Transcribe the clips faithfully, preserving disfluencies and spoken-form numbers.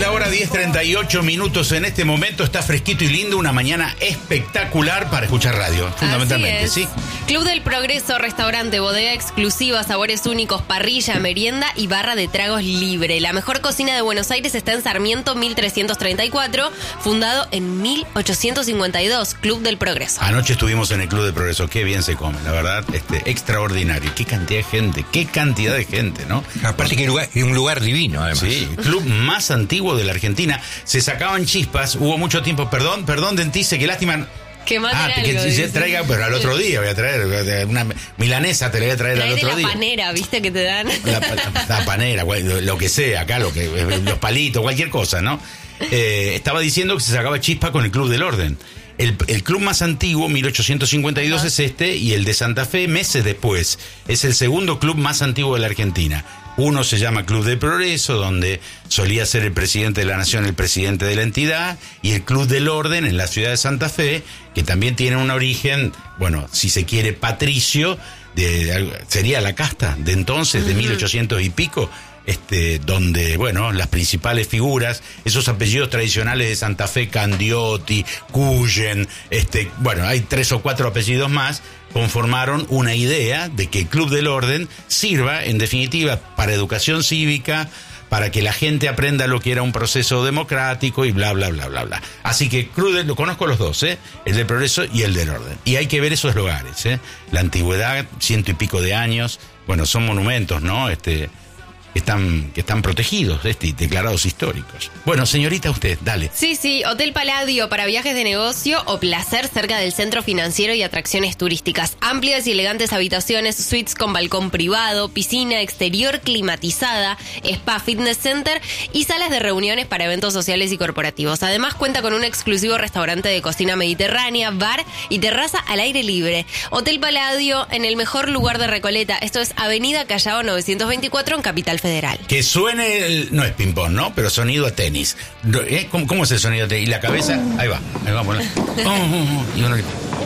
la hora diez treinta y ocho minutos en este momento. Está fresquito y lindo, una mañana espectacular para escuchar radio, fundamentalmente, ¿sí? Club del Progreso, restaurante, bodega exclusiva, sabores únicos, parrilla, merienda y barra de tragos libre. La mejor cocina de Buenos Aires está en Sarmiento mil trescientos treinta y cuatro, fundado en mil ochocientos cincuenta y dos, Club del Progreso. Anoche estuvimos en el Club del Progreso, qué bien se come, la verdad, este, extraordinario. Qué cantidad de gente, qué cantidad de gente, ¿no? Aparte que es un lugar divino, además. Sí, el club más antiguo de la Argentina. Se sacaban chispas, hubo mucho tiempo. Perdón, perdón, Dentice, qué lástima. Que mate ah, algo, que se dice. traiga, pero al otro día voy a traer una milanesa, te la voy a traer Traer al otro la día. La panera, ¿viste que te dan? La, la, la panera, lo, lo que sea, acá, lo que, los palitos, cualquier cosa, ¿no? Eh, estaba diciendo que se sacaba chispa con el Club del Orden. El, el club más antiguo, mil ochocientos cincuenta y dos, ah. es este, y el de Santa Fe, meses después. Es el segundo club más antiguo de la Argentina. Uno se llama Club del Progreso, donde solía ser el presidente de la Nación el presidente de la entidad, y el Club del Orden en la ciudad de Santa Fe, que también tiene un origen, bueno, si se quiere, patricio, de, de, sería la casta de entonces, de uh-huh. mil ochocientos y pico, este, donde, bueno, las principales figuras, esos apellidos tradicionales de Santa Fe, Candioti, Cuyen, este, bueno, hay tres o cuatro apellidos más, conformaron una idea de que el Club del Orden sirva, en definitiva, para educación cívica, para que la gente aprenda lo que era un proceso democrático y bla, bla, bla, bla, bla. Así que Club del, lo conozco los dos, ¿eh? El del Progreso y el del Orden. Y hay que ver esos lugares, ¿eh? La antigüedad, ciento y pico de años, bueno, son monumentos, ¿no? Este... Que están, que están protegidos, este, declarados históricos. Bueno, señorita, usted, dale. Sí, sí, Hotel Palladio para viajes de negocio o placer cerca del centro financiero y atracciones turísticas. Amplias y elegantes habitaciones, suites con balcón privado, piscina exterior climatizada, spa, fitness center y salas de reuniones para eventos sociales y corporativos. Además, cuenta con un exclusivo restaurante de cocina mediterránea, bar y terraza al aire libre. Hotel Palladio en el mejor lugar de Recoleta. Esto es Avenida Callao novecientos veinticuatro en Capital Federal. Que suene, el, no es ping-pong, ¿no? Pero sonido a tenis. ¿Eh? ¿Cómo, ¿Cómo es el sonido a tenis? Y la cabeza, ahí va, ahí va, bueno. Oh, oh, oh, y, uno,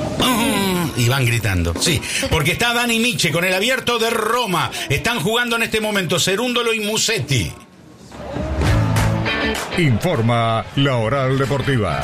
oh, y van gritando. Sí, porque está Dani Miche con el Abierto de Roma. Están jugando en este momento Cerúndolo y Musetti. Informa La Oral Deportiva.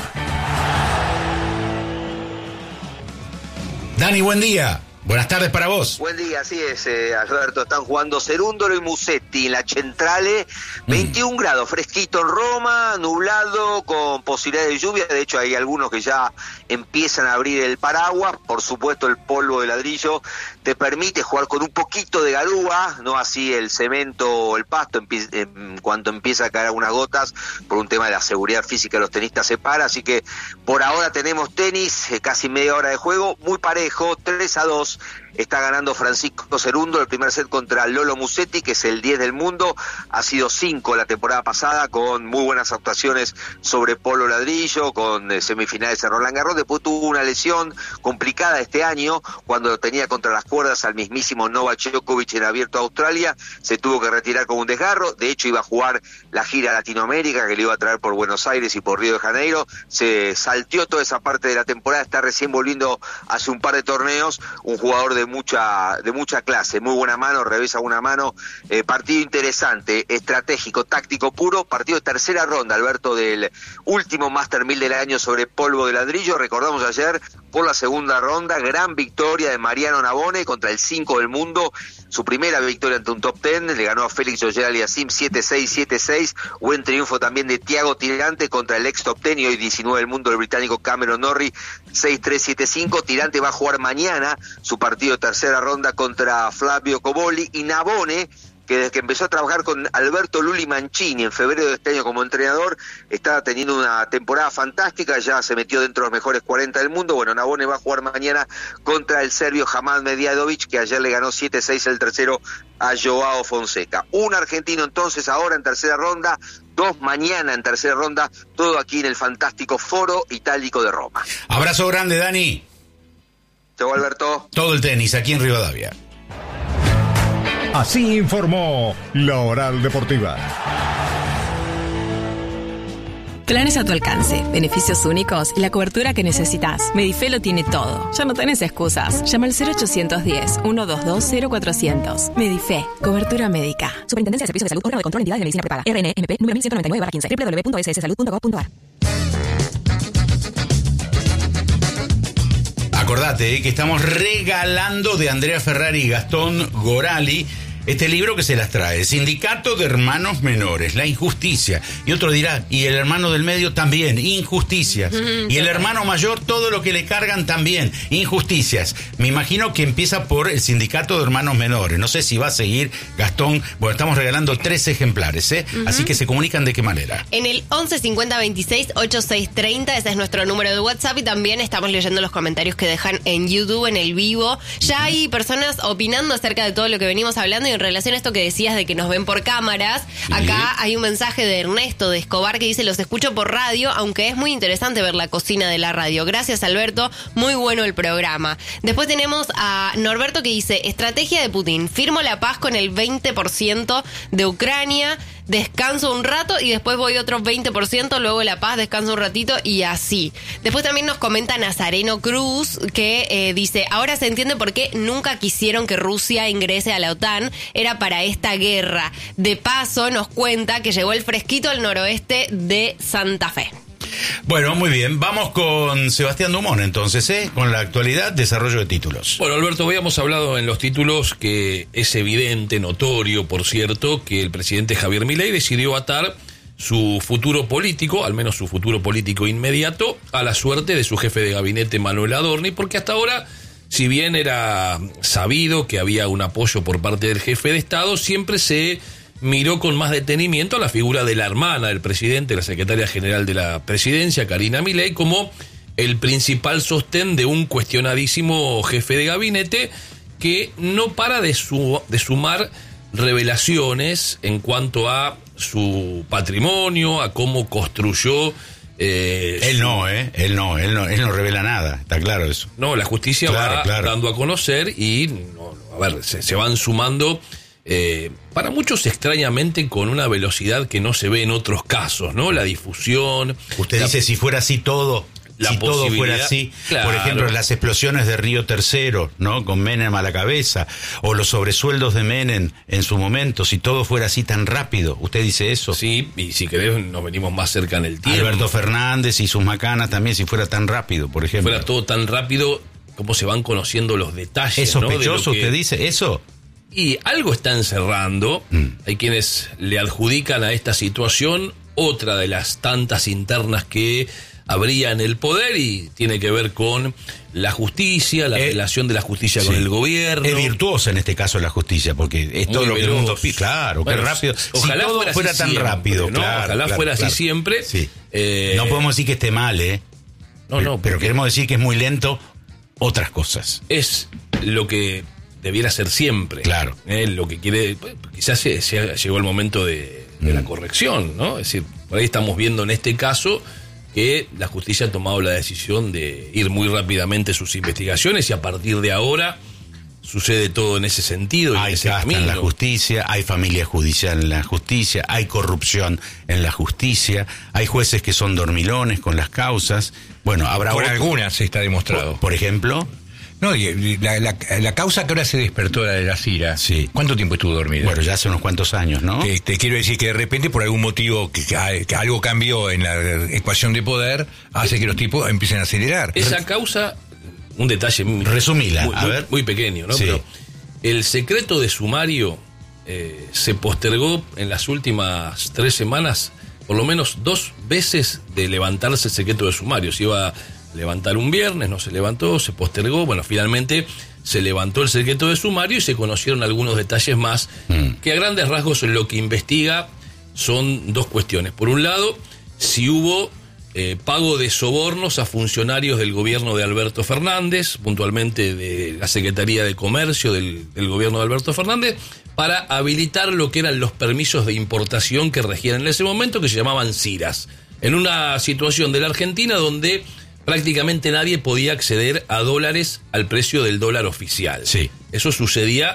Dani, buen día. Buenas tardes para vos. Buen día, así es, eh, Alberto. Están jugando Cerúndolo y Musetti en la Centrale. veintiún mm. grados, fresquito en Roma, nublado, con posibilidad de lluvia. De hecho, hay algunos que ya empiezan a abrir el paraguas. Por supuesto, el polvo de ladrillo te permite jugar con un poquito de garúa, no así el cemento o el pasto. Empie- en cuanto empieza a caer algunas gotas, por un tema de la seguridad física de los tenistas se para. Así que por ahora tenemos tenis, eh, casi media hora de juego, muy parejo, tres a dos. Está ganando Francisco Cerúndolo el primer set contra Lolo Musetti, que es el diez del mundo. Ha sido cinco la temporada pasada, con muy buenas actuaciones sobre polo ladrillo, con eh, semifinales en Roland Garros. Después tuvo una lesión complicada este año, cuando lo tenía contra las cuerdas al mismísimo Novak Djokovic en Abierto a Australia. Se tuvo que retirar con un desgarro. De hecho, iba a jugar la gira Latinoamérica, que le iba a traer por Buenos Aires y por Río de Janeiro. Se salteó toda esa parte de la temporada. Está recién volviendo hace un par de torneos. Un jugador de mucha de mucha clase, muy buena mano, revesa una mano, eh, partido interesante, estratégico, táctico puro, partido de tercera ronda, Alberto, del último Master mil del año sobre polvo de ladrillo. Recordamos ayer, por la segunda ronda, gran victoria de Mariano Navone contra el cinco del mundo, su primera victoria ante un top ten, le ganó a Félix Auger-Aliassime siete seis, siete seis, buen triunfo también de Thiago Tirante contra el ex top ten y hoy diecinueve del mundo, el británico Cameron Norrie, seis tres, siete cinco. Tirante va a jugar mañana su partido de tercera ronda contra Flavio Cobolli, y Navone, que desde que empezó a trabajar con Alberto Luli Mancini en febrero de este año como entrenador, está teniendo una temporada fantástica, ya se metió dentro de los mejores cuarenta del mundo. Bueno, Navone va a jugar mañana contra el serbio Hamad Medjadovic, que ayer le ganó siete seis el tercero a Joao Fonseca. Un argentino entonces ahora en tercera ronda, dos mañana en tercera ronda, todo aquí en el fantástico Foro Itálico de Roma. Abrazo grande, Dani. Chau, Alberto. Todo el tenis aquí en Rivadavia. Así informó La Oral Deportiva. Planes a tu alcance, beneficios únicos y la cobertura que necesitas. Medife lo tiene todo. Ya no tenés excusas. Llama al cero ochocientos diez, ciento veintidós, cero cuatrocientos. Medife, cobertura médica. Superintendencia de Servicios de Salud, órgano de control de entidades de medicina prepaga. R N M P número mil ciento noventa y nueve barra quince. doble u doble u doble u punto s s salud punto gov punto a r. Acordate eh, que estamos regalando de Andrea Ferrari y Gastón Gorali este libro que se las trae, Sindicato de Hermanos Menores, la injusticia. Y otro dirá, y el hermano del medio también, injusticias. Y el hermano mayor, todo lo que le cargan también, injusticias. Me imagino que empieza por el Sindicato de Hermanos Menores. No sé si va a seguir Gastón. Bueno, estamos regalando tres ejemplares, ¿eh? Uh-huh. Así que se comunican de qué manera. En el once cincuenta veintiséis ochenta y seis treinta, ese es nuestro número de WhatsApp, y también estamos leyendo los comentarios que dejan en YouTube, en el vivo. Ya uh-huh. hay personas opinando acerca de todo lo que venimos hablando. Y en relación a esto que decías de que nos ven por cámaras, sí. Acá hay un mensaje de Ernesto de Escobar que dice: los escucho por radio, aunque es muy interesante ver la cocina de la radio. Gracias, Alberto, muy bueno el programa. Después tenemos a Norberto que dice: estrategia de Putin, firmo la paz con el veinte por ciento de Ucrania, descanso un rato y después voy otro veinte por ciento, luego la paz, descanso un ratito y así. Después también nos comenta Nazareno Cruz que eh, dice: ahora se entiende por qué nunca quisieron que Rusia ingrese a la OTAN, era para esta guerra. De paso nos cuenta que llegó el fresquito al noroeste de Santa Fe. Bueno, muy bien. Vamos con Sebastián Dumont entonces, ¿eh? Con la actualidad, desarrollo de títulos. Bueno, Alberto, habíamos hablado en los títulos que es evidente, notorio, por cierto, que el presidente Javier Milei decidió atar su futuro político, al menos su futuro político inmediato, a la suerte de su jefe de gabinete, Manuel Adorni, porque hasta ahora, si bien era sabido que había un apoyo por parte del jefe de Estado, siempre se miró con más detenimiento a la figura de la hermana del presidente, la secretaria general de la presidencia, Karina Milei, como el principal sostén de un cuestionadísimo jefe de gabinete que no para de, su, de sumar revelaciones en cuanto a su patrimonio, a cómo construyó. Eh, él su... no, ¿eh? Él no, él no, él no revela nada, está claro eso. No, la justicia claro, va claro. dando a conocer y, no, a ver, se, se van sumando. Eh, para muchos extrañamente con una velocidad que no se ve en otros casos, ¿no? La difusión. Usted la, dice si fuera así todo, si todo fuera así, claro. Por ejemplo, las explosiones de Río Tercero, ¿no? Con Menem a la cabeza, o los sobresueldos de Menem en su momento, si todo fuera así tan rápido. ¿Usted dice eso? Sí, y si querés nos venimos más cerca en el tiempo. Alberto Fernández y sus macanas también, si fuera tan rápido, por ejemplo. Si fuera todo tan rápido, cómo se van conociendo los detalles. ¿Es sospechoso, ¿no? que... usted dice eso? Y algo está encerrando. Mm. Hay quienes le adjudican a esta situación otra de las tantas internas que habría en el poder y tiene que ver con la justicia, la eh, relación de la justicia sí. con el gobierno. Es virtuosa en este caso la justicia, porque es todo lo que el mundo pide. Claro, bueno, qué rápido. Ojalá si todo fuera, fuera tan siempre, rápido, ¿no? claro, Ojalá claro, fuera claro. así siempre. Sí. Eh, no podemos decir que esté mal, ¿eh? No, no. Pero queremos decir que es muy lento otras cosas. Es lo que debiera ser siempre. Claro. Eh, lo que quiere, pues, quizás se, se llegó el momento de, de mm. la corrección, ¿no? Es decir, por ahí estamos viendo en este caso que la justicia ha tomado la decisión de ir muy rápidamente sus investigaciones y a partir de ahora sucede todo en ese sentido. Hay gasta en la justicia, hay familia judicial en la justicia, hay corrupción en la justicia, hay jueces que son dormilones con las causas. Bueno, habrá Por otro, algunas se está demostrado. Por, por ejemplo... No, y la, la, la causa que ahora se despertó, la de la Cira, sí. ¿Cuánto tiempo estuvo dormida? Bueno, ya hace unos cuantos años, ¿no? Te, te quiero decir que de repente, por algún motivo, que, que algo cambió en la ecuación de poder, hace que los tipos empiecen a acelerar. Esa causa, un detalle muy, resumila, muy, a ver. muy pequeño, ¿no? Sí. Pero el secreto de sumario eh, se postergó en las últimas tres semanas, por lo menos dos veces de levantarse el secreto de sumario. Se iba a levantar un viernes, no se levantó, se postergó, bueno, finalmente se levantó el secreto de sumario y se conocieron algunos detalles más mm. que a grandes rasgos lo que investiga son dos cuestiones. Por un lado, si hubo eh, pago de sobornos a funcionarios del gobierno de Alberto Fernández, puntualmente de la Secretaría de Comercio del, del gobierno de Alberto Fernández, para habilitar lo que eran los permisos de importación que regían en ese momento, que se llamaban CIRAS, en una situación de la Argentina donde prácticamente nadie podía acceder a dólares al precio del dólar oficial. Sí. Eso sucedía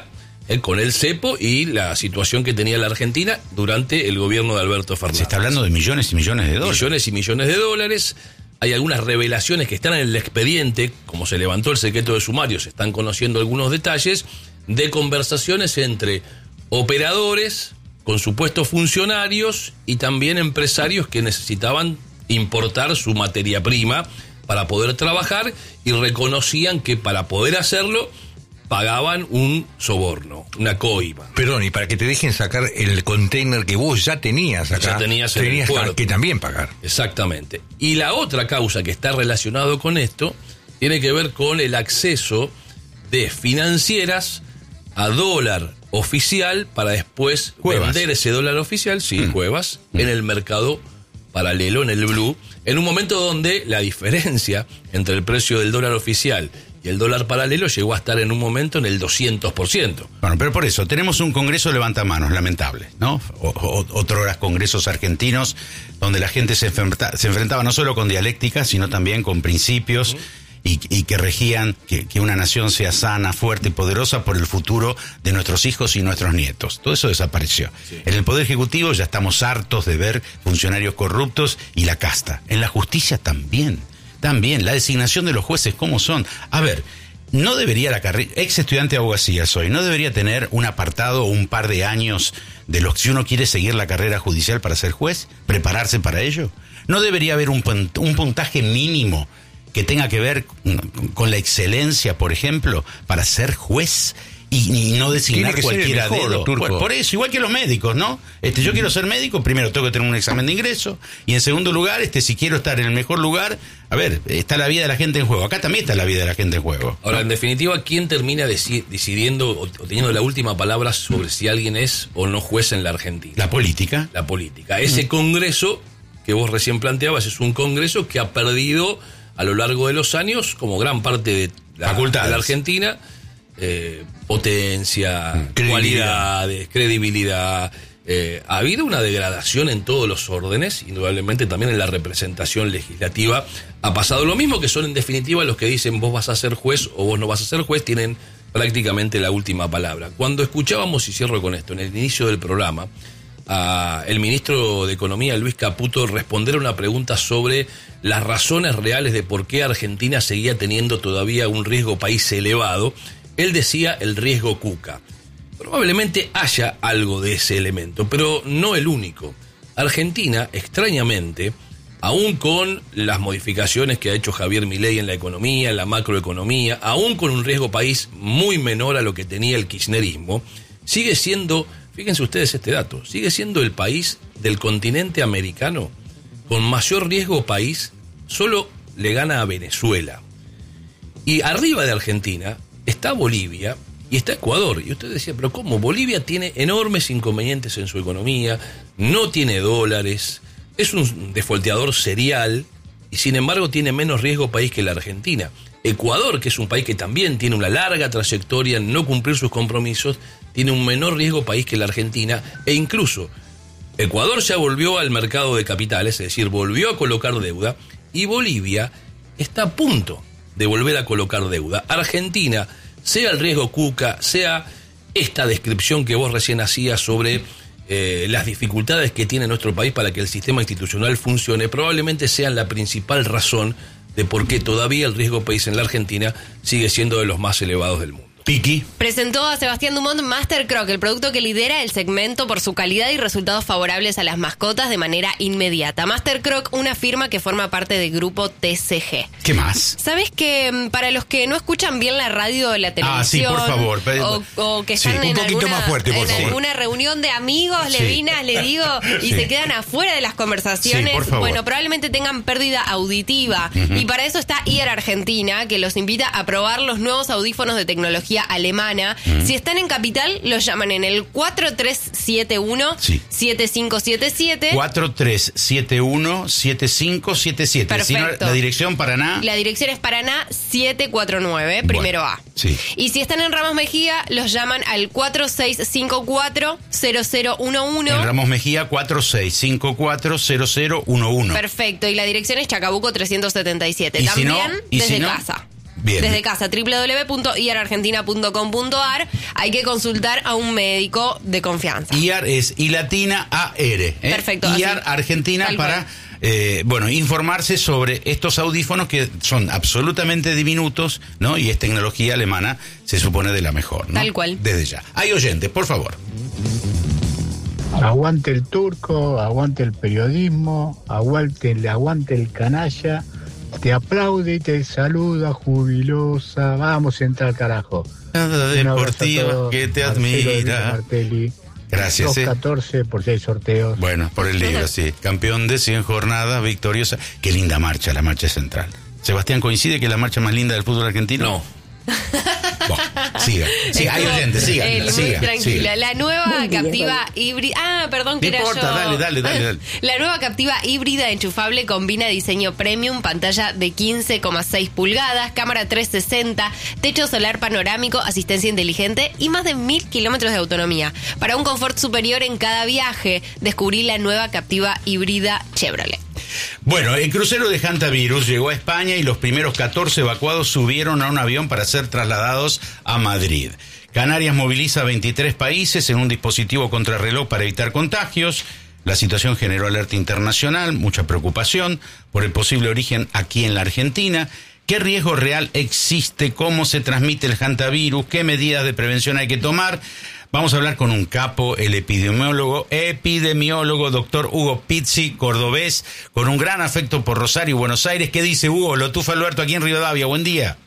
eh, con el cepo y la situación que tenía la Argentina durante el gobierno de Alberto Fernández. Se está hablando de millones y millones de dólares. Millones y millones de dólares. Hay algunas revelaciones que están en el expediente, como se levantó el secreto de sumario, se están conociendo algunos detalles de conversaciones entre operadores con supuestos funcionarios y también empresarios que necesitaban importar su materia prima para poder trabajar y reconocían que para poder hacerlo pagaban un soborno, una coima. Perdón, y para que te dejen sacar el container que vos ya tenías acá, ya tenías, en tenías el puerto. que también pagar. Exactamente. Y la otra causa que está relacionado con esto tiene que ver con el acceso de financieras a dólar oficial para después Cuevas. vender ese dólar oficial, sí, Mm. Cuevas, Mm. en el mercado paralelo, en el blue, en un momento donde la diferencia entre el precio del dólar oficial y el dólar paralelo llegó a estar en un momento en el doscientos por ciento. Bueno, pero por eso, tenemos un congreso levantamanos, lamentable, ¿no? O, o, otros congresos argentinos donde la gente se, enfrenta, se enfrentaba no solo con dialéctica, sino también con principios uh-huh. y, y que regían que, que una nación sea sana, fuerte y poderosa por el futuro de nuestros hijos y nuestros nietos. Todo eso desapareció. Sí. En el Poder Ejecutivo ya estamos hartos de ver funcionarios corruptos y la casta. En la justicia también. También, la designación de los jueces, ¿cómo son? A ver, ¿no debería la carrera, ex estudiante de abogacía soy, no debería tener un apartado o un par de años de los que si uno quiere seguir la carrera judicial para ser juez, prepararse para ello? ¿No debería haber un, un puntaje mínimo que tenga que ver con la excelencia, por ejemplo, para ser juez? Y, y no designar cualquiera dedo. Por, por eso, igual que los médicos, ¿no? Este, yo quiero ser médico, primero tengo que tener un examen de ingreso, y en segundo lugar, este, si quiero estar en el mejor lugar, a ver, está la vida de la gente en juego. Acá también está la vida de la gente en juego. Ahora, ¿no? En definitiva, ¿quién termina deci- decidiendo o, o teniendo la última palabra sobre si alguien es o no juez en la Argentina? La política. La política. Ese mm. congreso que vos recién planteabas es un congreso que ha perdido a lo largo de los años, como gran parte de la, de la Argentina, eh, potencia, credibilidad. cualidades, credibilidad. Eh, ha habido una degradación en todos los órdenes, indudablemente también en la representación legislativa. Ha pasado lo mismo, que son en definitiva los que dicen vos vas a ser juez o vos no vas a ser juez, tienen prácticamente la última palabra. Cuando escuchábamos, y cierro con esto, en el inicio del programa, a el ministro de Economía, Luis Caputo, responder a una pregunta sobre las razones reales de por qué Argentina seguía teniendo todavía un riesgo país elevado, él decía el riesgo Cuca. Probablemente haya algo de ese elemento, pero no el único. Argentina, extrañamente, aún con las modificaciones que ha hecho Javier Milei en la economía, en la macroeconomía, aún con un riesgo país muy menor a lo que tenía el kirchnerismo, sigue siendo, fíjense ustedes este dato, sigue siendo el país del continente americano con mayor riesgo país, solo le gana a Venezuela. Y arriba de Argentina está Bolivia y está Ecuador. Y usted decía, pero ¿cómo? Bolivia tiene enormes inconvenientes en su economía, no tiene dólares, es un defolteador serial y sin embargo tiene menos riesgo país que la Argentina. Ecuador, que es un país que también tiene una larga trayectoria en no cumplir sus compromisos, tiene un menor riesgo país que la Argentina, e incluso Ecuador ya volvió al mercado de capitales, es decir, volvió a colocar deuda, y Bolivia está a punto de volver a colocar deuda. Argentina, sea el riesgo Cuca, sea esta descripción que vos recién hacías sobre eh, las dificultades que tiene nuestro país para que el sistema institucional funcione, probablemente sean la principal razón de por qué todavía el riesgo país en la Argentina sigue siendo de los más elevados del mundo. Piki. Presentó a Sebastián Dumont Master Croc, el producto que lidera el segmento por su calidad y resultados favorables a las mascotas de manera inmediata. Master Croc, una firma que forma parte del grupo T C G. ¿Qué más? ¿Sabes que para los que no escuchan bien la radio o la televisión, ah, sí, por favor, o, o que están sí, en, alguna, más fuerte, por en favor. alguna reunión de amigos, sí. levinas, le digo, y sí. se quedan afuera de las conversaciones, sí, por favor. bueno, probablemente tengan pérdida auditiva. Uh-huh. Y para eso está Ear Argentina, que los invita a probar los nuevos audífonos de tecnología alemana. Mm. Si están en Capital, los llaman en el cuatro tres siete uno, siete cinco siete siete. cuatro tres siete uno, siete cinco siete siete. Perfecto. Si no, la dirección Paraná. La dirección es Paraná siete cuatro nueve, primero bueno, A. Sí. Y si están en Ramos Mejía, los llaman al cuatro seis cinco cuatro, cero cero uno uno. En Ramos Mejía, cuatro seis cinco cuatro, cero cero uno uno. Perfecto. Y la dirección es Chacabuco trescientos setenta y siete. ¿Y También si no, y desde si no? casa. Bien. Desde casa, doble u doble u doble u punto i a r argentina punto com punto a r. Hay que consultar a un médico de confianza. I A R es I latina A R. ¿eh? Perfecto. I A R así, Argentina tal para... cual. Eh, bueno, informarse sobre estos audífonos que son absolutamente diminutos, ¿no? Y es tecnología alemana, se supone de la mejor, ¿no? Tal cual. Desde ya. Hay oyentes, por favor. Aguante el turco, aguante el periodismo, aguante, aguante el canalla, te aplaude y te saluda jubilosa, vamos a entrar carajo. Nada deportiva que te admira. Martelli. Gracias. dos catorce por seis sorteos. Bueno, por el libro, sí. Campeón de cien jornadas, victoriosa. Qué linda marcha, la marcha central. Sebastián, ¿coincide que es la marcha más linda del fútbol argentino? No. Bueno, siga, siga, hay oyentes, siga, Él, siga, muy tranquila. siga. La nueva captiva híbrida. Ah, perdón, que No era importa, yo. dale, dale, dale, dale. La nueva captiva híbrida enchufable combina diseño premium, pantalla de quince coma seis pulgadas, cámara trescientos sesenta, techo solar panorámico, asistencia inteligente y más de mil kilómetros de autonomía. Para un confort superior en cada viaje, descubrí la nueva captiva híbrida Chevrolet. Bueno, el crucero de Hantavirus llegó a España y los primeros catorce evacuados subieron a un avión para ser trasladados a Madrid. Canarias moviliza a veintitrés países en un dispositivo contrarreloj para evitar contagios. La situación generó alerta internacional, mucha preocupación por el posible origen aquí en la Argentina. ¿Qué riesgo real existe? ¿Cómo se transmite el hantavirus? ¿Qué medidas de prevención hay que tomar? Vamos a hablar con un capo, el epidemiólogo, epidemiólogo, doctor Hugo Pizzi, cordobés, con un gran afecto por Rosario y Buenos Aires. ¿Qué dice Hugo? Lo tufa Alberto aquí en Rivadavia. Buen día.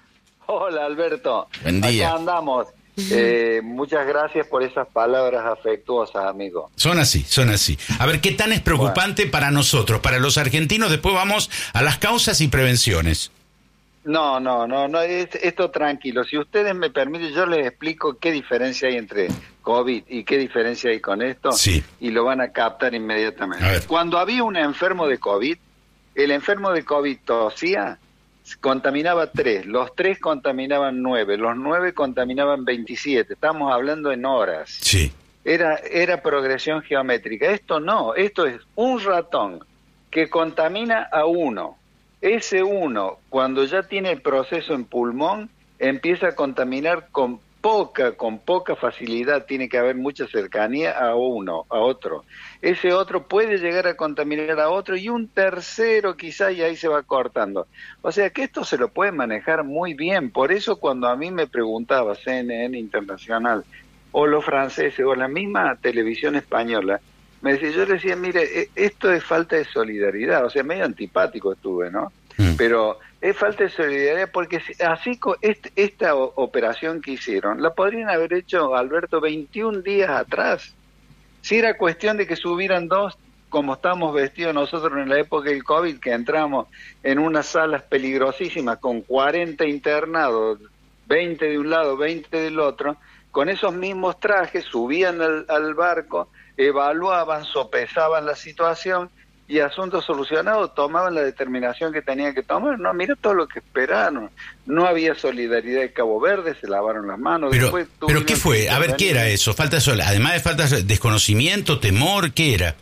Hola, Alberto. Buen día. Acá andamos. Eh, muchas gracias por esas palabras afectuosas, amigo. Son así, son así. A ver, ¿qué tan es preocupante bueno. para nosotros, para los argentinos? Después vamos a las causas y prevenciones. No, no, no, no, es, esto tranquilo. Si ustedes me permiten, yo les explico qué diferencia hay entre COVID y qué diferencia hay con esto. Sí. Y lo van a captar inmediatamente. Cuando había un enfermo de COVID, el enfermo de COVID tosía, contaminaba tres, los tres contaminaban nueve, los nueve contaminaban veintisiete. Estamos hablando en horas. Sí. Era, era progresión geométrica. Esto no, esto es un ratón que contamina a uno. Ese uno, cuando ya tiene el proceso en pulmón, empieza a contaminar con poca, con poca facilidad, tiene que haber mucha cercanía a uno, a otro. Ese otro puede llegar a contaminar a otro y un tercero quizá, y ahí se va cortando. O sea que esto se lo puede manejar muy bien. Por eso cuando a mí me preguntaba C N N Internacional, o los franceses, o la misma televisión española, me decía, yo le decía, mire, esto es falta de solidaridad, o sea, medio antipático estuve, ¿no? Mm. Pero es falta de solidaridad porque así este, esta operación que hicieron, la podrían haber hecho, Alberto, veintiún días atrás. Si era cuestión de que subieran dos, como estábamos vestidos nosotros en la época del COVID, que entramos en unas salas peligrosísimas con cuarenta internados, veinte de un lado, veinte del otro, con esos mismos trajes, subían al, al barco, evaluaban, sopesaban la situación y asunto solucionado, tomaban la determinación que tenían que tomar. No, mira todo lo que esperaron. No había solidaridad de Cabo Verde, se lavaron las manos. Pero, Después ¿pero qué fue? A ver, ¿qué era eso? Falta de sol, además de falta de desconocimiento, temor, ¿qué era?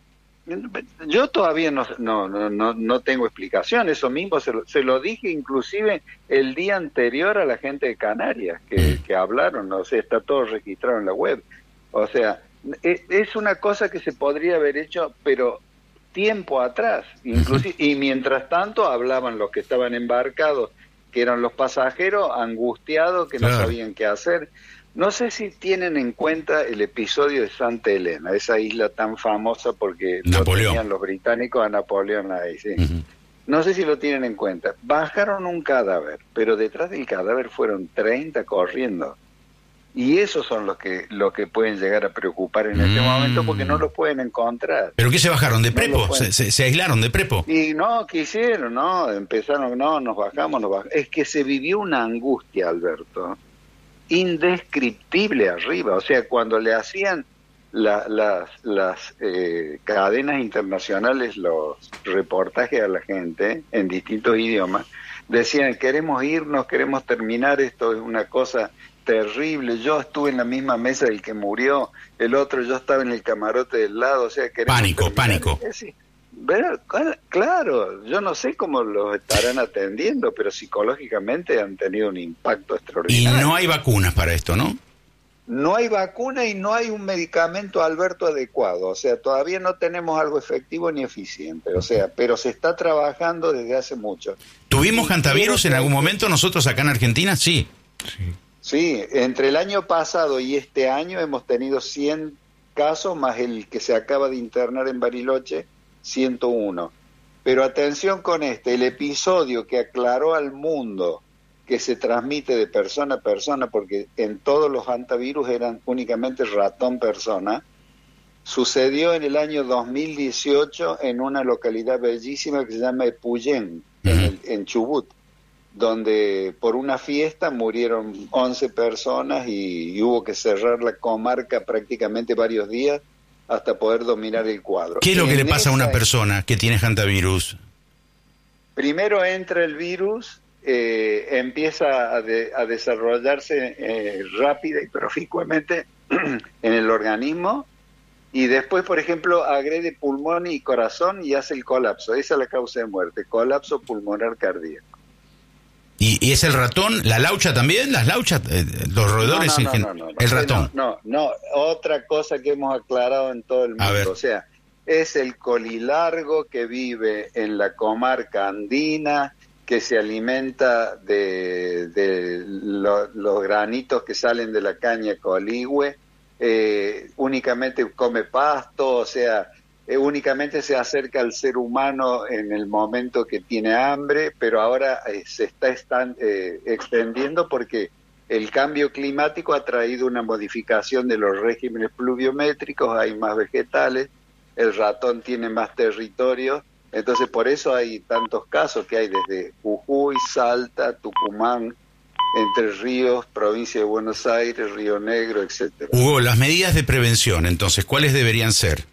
Yo todavía no, no, no, no tengo explicación. Eso mismo se lo, se lo dije inclusive el día anterior a la gente de Canarias que, mm. que hablaron. O sea, está todo registrado en la web. O sea, es una cosa que se podría haber hecho, pero tiempo atrás, inclusive, y mientras tanto hablaban los que estaban embarcados, que eran los pasajeros, angustiados, que no claro. sabían qué hacer. No sé si tienen en cuenta el episodio de Santa Elena, esa isla tan famosa porque Napoleón. lo tenían los británicos a Napoleón ahí, sí. Uh-huh. No sé si lo tienen en cuenta. Bajaron un cadáver, pero detrás del cadáver fueron treinta corriendo. Y esos son los que los que pueden llegar a preocupar en mm. este momento porque no los pueden encontrar. ¿Pero qué se bajaron? ¿De prepo? No ¿Se, se, ¿Se aislaron de prepo? Y no, quisieron, no, empezaron, no, nos bajamos, nos bajamos. Es que se vivió una angustia, Alberto, indescriptible arriba. O sea, cuando le hacían la, las, las eh, cadenas internacionales los reportajes a la gente en distintos idiomas, decían, queremos irnos, queremos terminar, esto es una cosa terrible, yo estuve en la misma mesa del que murió, el otro yo estaba en el camarote del lado, o sea, pánico, terminar. pánico. Eh, sí. Ver, claro, yo no sé cómo los estarán atendiendo, pero psicológicamente han tenido un impacto Y extraordinario. no hay vacunas para esto, ¿no? No hay vacuna y no hay un medicamento, Alberto, adecuado. O sea, todavía no tenemos algo efectivo ni eficiente. O sea, pero se está trabajando desde hace mucho. ¿Tuvimos Y hantavirus quiero en algún que- momento nosotros acá en Argentina? Sí. Sí, entre el año pasado y este año hemos tenido cien casos, más el que se acaba de internar en Bariloche, ciento uno. Pero atención con este, el episodio que aclaró al mundo que se transmite de persona a persona, porque en todos los hantavirus eran únicamente ratón-persona, sucedió en el año dos mil dieciocho en una localidad bellísima que se llama Epuyén, en, el- en Chubut, donde por una fiesta murieron once personas y, y hubo que cerrar la comarca prácticamente varios días hasta poder dominar el cuadro. ¿Qué es lo que En le pasa a una esa- persona que tiene hantavirus? Primero entra el virus, eh, empieza a, de- a desarrollarse eh, rápida y proficuamente en el organismo, y después, por ejemplo, agrede pulmón y corazón y hace el colapso. Esa es la causa de muerte, colapso pulmonar cardíaco. ¿Y, y es el ratón? ¿La laucha también? ¿Las lauchas? Eh, ¿Los roedores No, no, en no, gen- no, no, no. El ratón. No, no, no, otra cosa que hemos aclarado en todo el A ver. mundo, o sea, es el colilargo que vive en la comarca andina, que se alimenta de, de lo- los granitos que salen de la caña coligüe, eh, únicamente come pasto, o sea, eh, únicamente se acerca al ser humano en el momento que tiene hambre, pero ahora eh, se está estan- eh, extendiendo porque el cambio climático ha traído una modificación de los regímenes pluviométricos, hay más vegetales, el ratón tiene más territorio, entonces por eso hay tantos casos que hay desde Jujuy, Salta, Tucumán, Entre Ríos, provincia de Buenos Aires, Río Negro, etcétera. Hugo, las medidas de prevención, entonces, ¿cuáles deberían ser?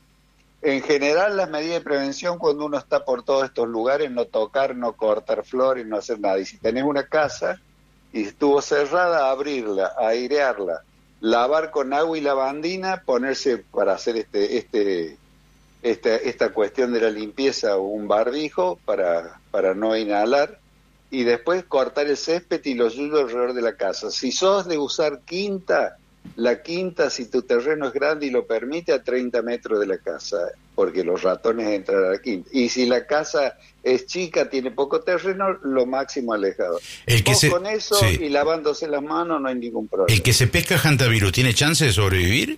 En general, las medidas de prevención cuando uno está por todos estos lugares, no tocar, no cortar flores, no hacer nada. Y si tenés una casa y estuvo cerrada, abrirla, airearla, lavar con agua y lavandina, ponerse para hacer este, este, esta, esta cuestión de la limpieza un barbijo para, para no inhalar, y después cortar el césped y los yuyos alrededor de la casa. Si sos de usar quinta, la quinta, si tu terreno es grande y lo permite, a treinta metros de la casa, porque los ratones entran a la quinta. Y si la casa es chica, tiene poco terreno, lo máximo alejado. El que Vos se- con eso sí. y lavándose las manos no hay ningún problema. ¿El que se pesca hantavirus tiene chance de sobrevivir?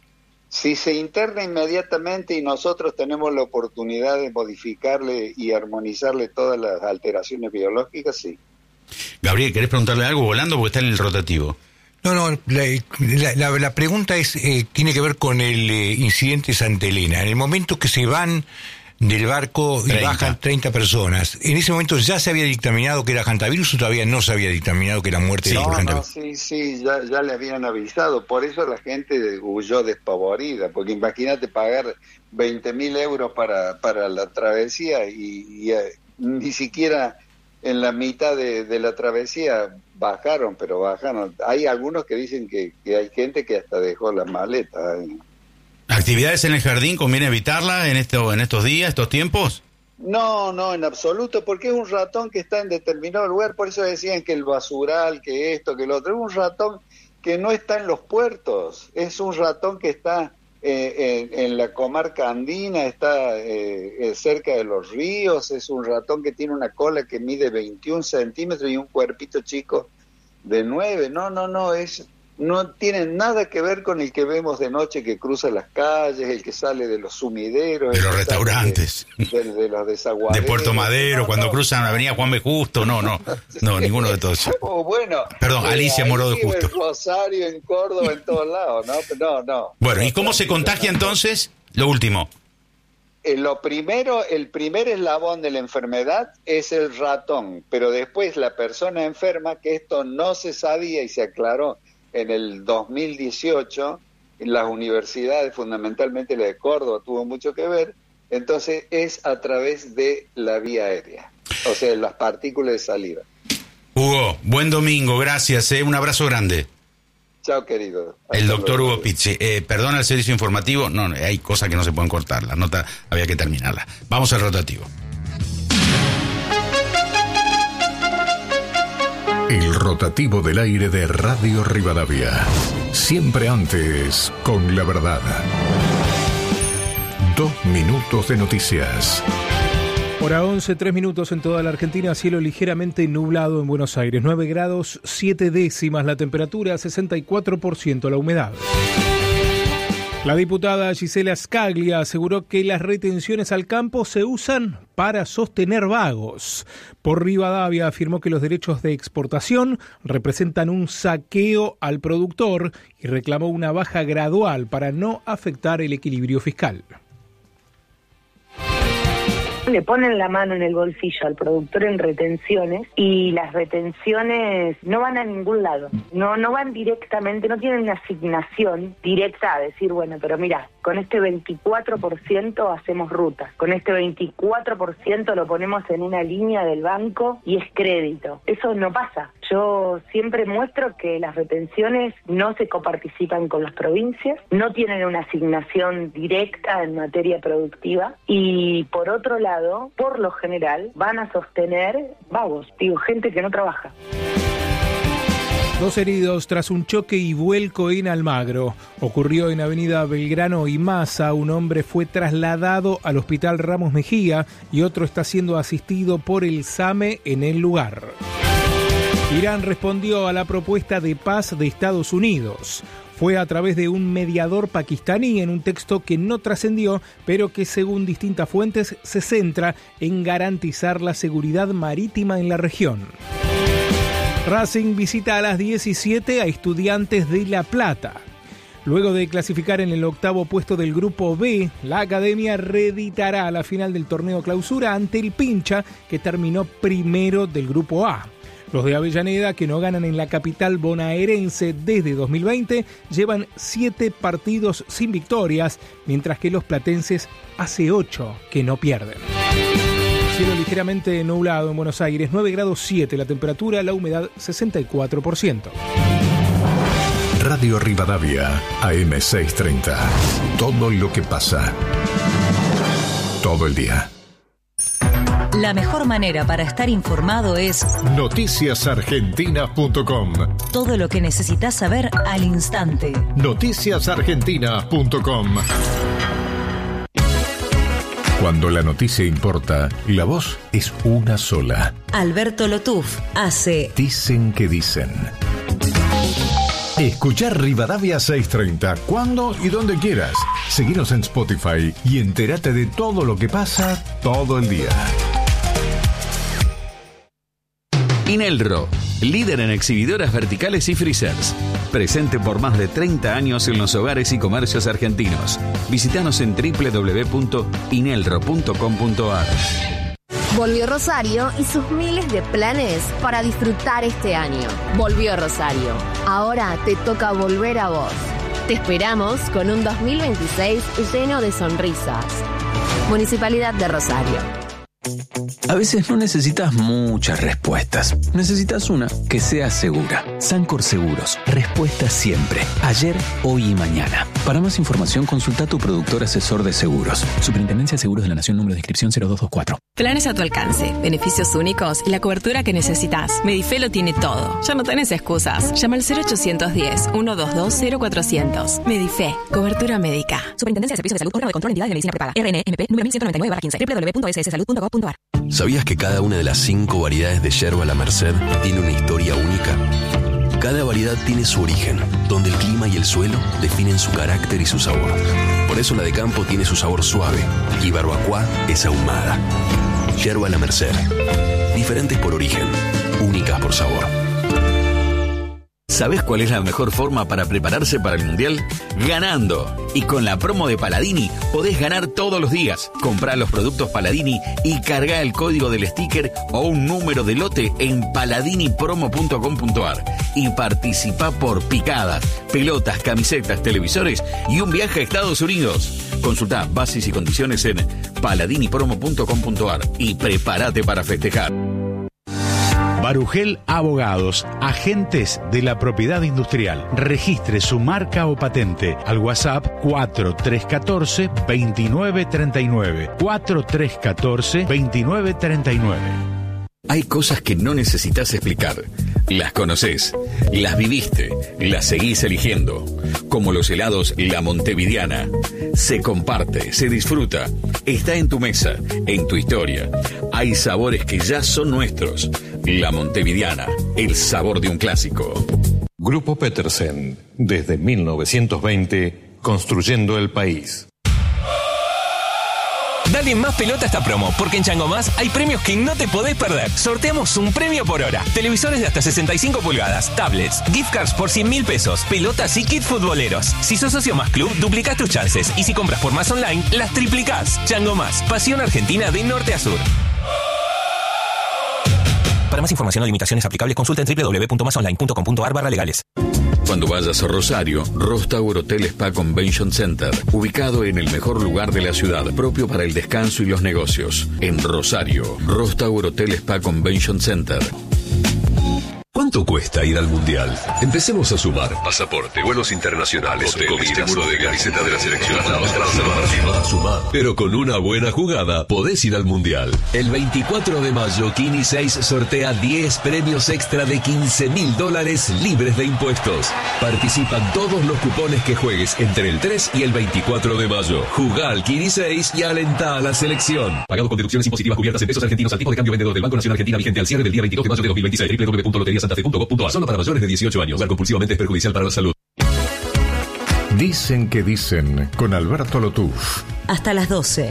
Si se interna inmediatamente y nosotros tenemos la oportunidad de modificarle y armonizarle todas las alteraciones biológicas, sí. Gabriel, ¿querés preguntarle algo volando? Porque está en el rotativo. No, no, la, la- la- la pregunta es eh, tiene que ver con el eh, incidente Santa Elena. En el momento que se van del barco y treinta. bajan treinta personas, ¿en ese momento ya se había dictaminado que era hantavirus o todavía no se había dictaminado que era muerte Sí, por No, no, hantavirus? sí, sí, ya, ya le habían avisado. Por eso la gente huyó despavorida, porque imagínate pagar veinte mil euros para, para la travesía y, y, eh, ni siquiera en la mitad de, de la travesía bajaron, pero bajaron. Hay algunos que dicen que, que hay gente que hasta dejó las maletas. ¿eh? ¿Actividades en el jardín conviene evitarla en, esto, en estos días, estos tiempos? No, no, en absoluto, porque es un ratón que está en determinado lugar, por eso decían que el basural, que esto, que lo otro, es un ratón que no está en los puertos, es un ratón que está eh, en, en la comarca andina, está eh, eh, cerca de los ríos, es un ratón que tiene una cola que mide veintiún centímetros y un cuerpito chico de nueve, no, no, no, es... no tiene nada que ver con el que vemos de noche que cruza las calles, el que sale de los sumideros, De el los que sale restaurantes. de, de- de los desaguaderos, De Puerto Madero, No, cuando no. cruzan la avenida Juan B. Justo, no, no, no, ninguno de todos. Oh, bueno, Perdón, eh, Alicia ahí Moro de vive Justo. En Rosario, en Córdoba, en todos lados, ¿no? No, no. Bueno, ¿y No, cómo se tranquilo, contagia no. entonces? Lo último. Eh, lo primero, el primer eslabón de la enfermedad es el ratón, pero después la persona enferma, que esto no se sabía y se aclaró en el dos mil dieciocho, en las universidades, fundamentalmente la de Córdoba, tuvo mucho que ver, entonces es a través de la vía aérea, o sea, las partículas de saliva. Hugo, buen domingo, gracias, ¿eh? Un abrazo grande. Chao, querido. El doctor Hugo Pizzi. Eh, perdona el servicio informativo. No, hay cosas que no se pueden cortar. La nota había que terminarla. Vamos al rotativo. El rotativo del aire de Radio Rivadavia. Siempre antes, con la verdad. Dos minutos de noticias. Hora once, tres minutos en toda la Argentina, cielo ligeramente nublado en Buenos Aires, nueve grados, siete décimas la temperatura, sesenta y cuatro por ciento la humedad. La diputada Gisela Scaglia aseguró que las retenciones al campo se usan para sostener vagos. Por Rivadavia afirmó que los derechos de exportación representan un saqueo al productor y reclamó una baja gradual para no afectar el equilibrio fiscal. Le ponen la mano en el bolsillo al productor en retenciones y las retenciones no van a ningún lado, no no van directamente, no tienen una asignación directa a decir, bueno, pero mira, con este veinticuatro por ciento hacemos ruta, con este veinticuatro por ciento lo ponemos en una línea del banco y es crédito. Eso no pasa. Yo siempre muestro que las retenciones no se coparticipan con las provincias, no tienen una asignación directa en materia productiva y por otro lado, por lo general, van a sostener vagos, digo, gente que no trabaja. Dos heridos tras un choque y vuelco en Almagro. Ocurrió en Avenida Belgrano y Maza. Un hombre fue trasladado al Hospital Ramos Mejía y otro está siendo asistido por el SAME en el lugar. Irán respondió a la propuesta de paz de Estados Unidos. Fue a través de un mediador pakistaní en un texto que no trascendió, pero que según distintas fuentes se centra en garantizar la seguridad marítima en la región. Racing visita a las diecisiete a Estudiantes de La Plata. Luego de clasificar en el octavo puesto del Grupo B, la Academia reeditará la final del torneo Clausura ante el Pincha, que terminó primero del Grupo A. Los de Avellaneda, que no ganan en la capital bonaerense desde dos mil veinte, llevan siete partidos sin victorias, mientras que los platenses hace ocho que no pierden. Cielo ligeramente nublado en Buenos Aires, nueve grados siete la temperatura, la humedad sesenta y cuatro por ciento. Radio Rivadavia, A M seiscientos treinta. Todo lo que pasa. Todo el día. La mejor manera para estar informado es noticias argentinas punto com. Todo lo que necesitas saber al instante. noticias argentinas punto com. Cuando la noticia importa, la voz es una sola. Alberto Lotuf hace Dicen que dicen. Escuchar Rivadavia seiscientos treinta cuando y donde quieras. Seguinos en Spotify y entérate de todo lo que pasa todo el día. Inelro, líder en exhibidoras verticales y freezers. Presente por más de treinta años en los hogares y comercios argentinos. Visítanos en doble u doble u doble u punto inelro punto com punto a r. Volvió Rosario y sus miles de planes para disfrutar este año. Volvió Rosario. Ahora te toca volver a vos. Te esperamos con un dos mil veintiséis lleno de sonrisas. Municipalidad de Rosario. A veces no necesitas muchas respuestas. Necesitas una que sea segura. Sancor Seguros. Respuesta siempre. Ayer, hoy y mañana. Para más información, consulta a tu productor asesor de seguros. Superintendencia de Seguros de la Nación, número de inscripción cero dos dos cuatro. Planes a tu alcance, beneficios únicos y la cobertura que necesitas. Medife lo tiene todo. Ya no tenés excusas. Llama al cero ochocientos diez, ciento veintidós, cero cuatrocientos. Medife, cobertura médica. Superintendencia de Servicios de Salud, órgano de control, entidad de medicina prepaga. R N M P número mil ciento noventa y nueve barra quince. doble u doble u doble u punto s s salud punto gov punto a r. ¿Sabías que cada una de las cinco variedades de yerba La Merced tiene una historia única? Cada variedad tiene su origen, donde el clima y el suelo definen su carácter y su sabor. Por eso la de campo tiene su sabor suave y barbacoa es ahumada. Yerba La Merced. Diferentes por origen, únicas por sabor. ¿Sabés cuál es la mejor forma para prepararse para el Mundial? Ganando. Y con la promo de Paladini podés ganar todos los días. Comprá los productos Paladini y cargá el código del sticker o un número de lote en paladini promo punto com punto a r y participá por picadas, pelotas, camisetas, televisores y un viaje a Estados Unidos. Consultá bases y condiciones en paladini promo punto com punto a r y prepárate para festejar. Barugel Abogados, agentes de la propiedad industrial. Registre su marca o patente al WhatsApp cuatro tres uno cuatro, dos nueve tres nueve. cuatro tres uno cuatro, dos nueve tres nueve. Hay cosas que no necesitas explicar. Las conoces, las viviste, las seguís eligiendo. Como los helados La Montevidiana. Se comparte, se disfruta. Está en tu mesa, en tu historia. Hay sabores que ya son nuestros. La Montevidiana, el sabor de un clásico. Grupo Petersen, desde mil novecientos veinte, construyendo el país. Dale más pelota a esta promo, porque en Chango Más hay premios que no te podés perder. Sorteamos un premio por hora. Televisores de hasta sesenta y cinco pulgadas, tablets, gift cards por cien mil pesos, pelotas y kit futboleros. Si sos socio Más Club, duplicás tus chances. Y si compras por Más Online, las triplicás. Chango Más, pasión argentina de norte a sur. Para más información o limitaciones aplicables, consulta en doble u doble u doble u punto más online punto com punto a r barra legales. Cuando vayas a Rosario, Ross Tower Hotel Spa Convention Center, ubicado en el mejor lugar de la ciudad, propio para el descanso y los negocios. En Rosario, Ross Tower Hotel Spa Convention Center. ¿Cuánto cuesta ir al Mundial? Empecemos a sumar. Pasaporte, vuelos internacionales, hotel, seguro de camiseta de la selección. A sumar. Pero con una buena jugada podés ir al Mundial. El veinticuatro de mayo, Kini seis sortea diez premios extra de quince mil dólares libres de impuestos. Participan todos los cupones que juegues entre el tres y el veinticuatro de mayo. Jugá al Kini seis y alentá a la selección. Pagado con deducciones impositivas cubiertas en pesos argentinos al tipo de cambio vendedor del Banco Nacional Argentina vigente al cierre del día veintidós de mayo de dos mil veintiséis. doble u doble u doble u punto lotería santa fe punto gov punto a. Solo para mayores de dieciocho años. Jugar compulsivamente es perjudicial para la salud. Dicen que dicen con Alberto Lotuf. Hasta las doce.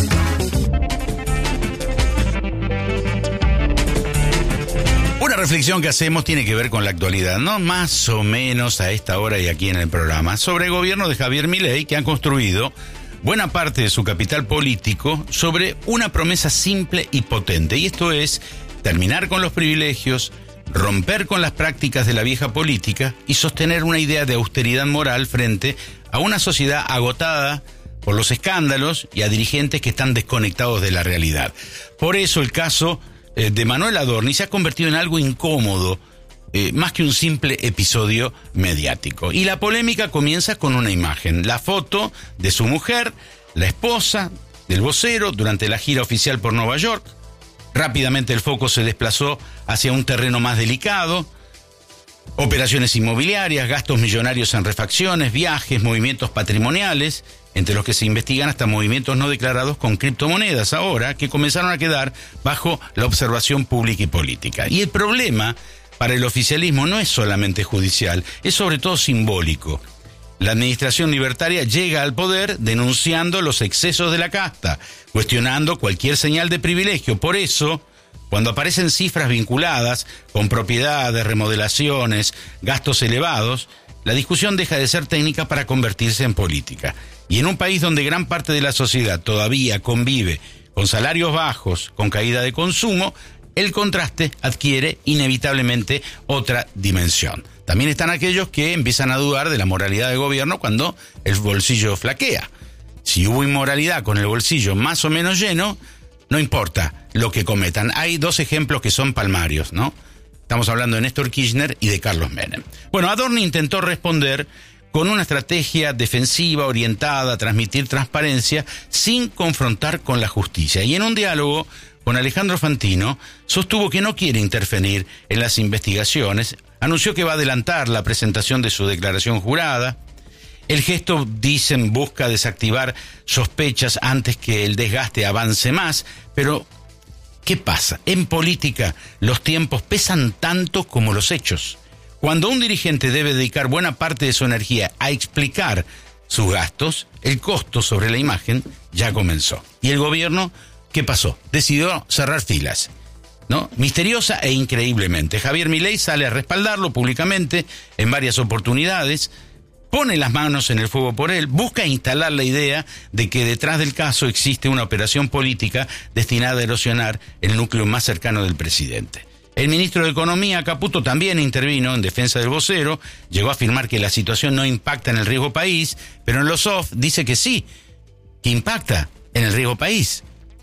Una reflexión que hacemos tiene que ver con la actualidad, ¿no? Más o menos a esta hora y aquí en el programa, sobre el gobierno de Javier Milei, que han construido buena parte de su capital político sobre una promesa simple y potente. Y esto es terminar con los privilegios, romper con las prácticas de la vieja política y sostener una idea de austeridad moral frente a una sociedad agotada por los escándalos y a dirigentes que están desconectados de la realidad. Por eso el caso eh, de Manuel Adorni se ha convertido en algo incómodo, eh, más que un simple episodio mediático. Y la polémica comienza con una imagen, la foto de su mujer, la esposa del vocero, durante la gira oficial por Nueva York. Rápidamente el foco se desplazó hacia un terreno más delicado: operaciones inmobiliarias, gastos millonarios en refacciones, viajes, movimientos patrimoniales, entre los que se investigan hasta movimientos no declarados con criptomonedas ahora, que comenzaron a quedar bajo la observación pública y política. Y el problema para el oficialismo no es solamente judicial, es sobre todo simbólico. La administración libertaria llega al poder denunciando los excesos de la casta, cuestionando cualquier señal de privilegio. Por eso, cuando aparecen cifras vinculadas con propiedades, remodelaciones, gastos elevados, la discusión deja de ser técnica para convertirse en política. Y en un país donde gran parte de la sociedad todavía convive con salarios bajos, con caída de consumo, el contraste adquiere inevitablemente otra dimensión. También están aquellos que empiezan a dudar de la moralidad del gobierno cuando el bolsillo flaquea. Si hubo inmoralidad con el bolsillo más o menos lleno, no importa lo que cometan. Hay dos ejemplos que son palmarios, ¿no? Estamos hablando de Néstor Kirchner y de Carlos Menem. Bueno, Adorni intentó responder con una estrategia defensiva orientada a transmitir transparencia sin confrontar con la justicia. Y en un diálogo con Alejandro Fantino, sostuvo que no quiere intervenir en las investigaciones, anunció que va a adelantar la presentación de su declaración jurada. El gesto, dicen, busca desactivar sospechas antes que el desgaste avance más, pero ¿qué pasa? En política los tiempos pesan tanto como los hechos. Cuando un dirigente debe dedicar buena parte de su energía a explicar sus gastos, el costo sobre la imagen ya comenzó. Y el gobierno, ¿qué pasó? Decidió cerrar filas, ¿no? Misteriosa e increíblemente. Javier Milei sale a respaldarlo públicamente en varias oportunidades, pone las manos en el fuego por él, busca instalar la idea de que detrás del caso existe una operación política destinada a erosionar el núcleo más cercano del presidente. El ministro de Economía, Caputo, también intervino en defensa del vocero, llegó a afirmar que la situación no impacta en el riesgo país, pero en los off dice que sí, que impacta en el riesgo país.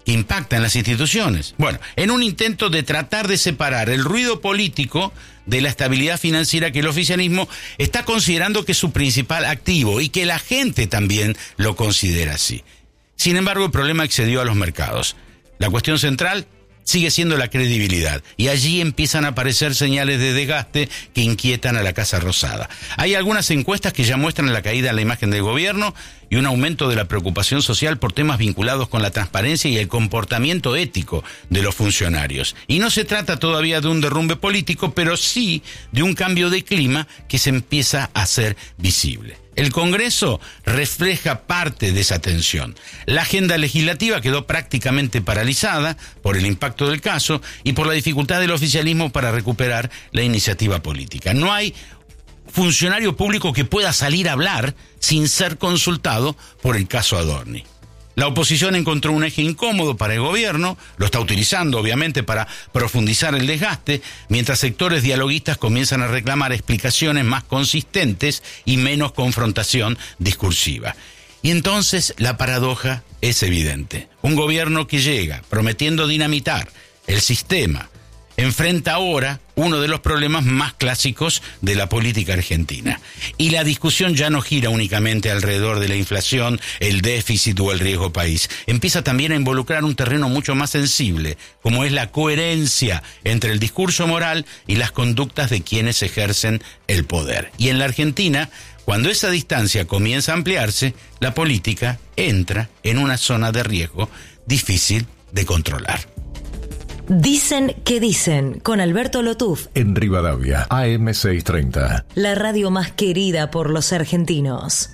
que impacta en las instituciones. Bueno, en un intento de tratar de separar el ruido político de la estabilidad financiera que el oficialismo está considerando que es su principal activo y que la gente también lo considera así. Sin embargo, el problema excedió a los mercados. La cuestión central sigue siendo la credibilidad, y allí empiezan a aparecer señales de desgaste que inquietan a la Casa Rosada. Hay algunas encuestas que ya muestran la caída en la imagen del gobierno y un aumento de la preocupación social por temas vinculados con la transparencia y el comportamiento ético de los funcionarios. Y no se trata todavía de un derrumbe político, pero sí de un cambio de clima que se empieza a hacer visible. El Congreso refleja parte de esa tensión. La agenda legislativa quedó prácticamente paralizada por el impacto del caso y por la dificultad del oficialismo para recuperar la iniciativa política. No hay funcionario público que pueda salir a hablar sin ser consultado por el caso Adorni. La oposición encontró un eje incómodo para el gobierno, lo está utilizando obviamente para profundizar el desgaste, mientras sectores dialoguistas comienzan a reclamar explicaciones más consistentes y menos confrontación discursiva. Y entonces la paradoja es evidente. Un gobierno que llega prometiendo dinamitar el sistema enfrenta ahora uno de los problemas más clásicos de la política argentina. Y la discusión ya no gira únicamente alrededor de la inflación, el déficit o el riesgo país. Empieza también a involucrar un terreno mucho más sensible, como es la coherencia entre el discurso moral y las conductas de quienes ejercen el poder. Y en la Argentina, cuando esa distancia comienza a ampliarse, la política entra en una zona de riesgo difícil de controlar. Dicen que dicen, con Alberto Lotuf. En Rivadavia, A M seiscientos treinta. La radio más querida por los argentinos.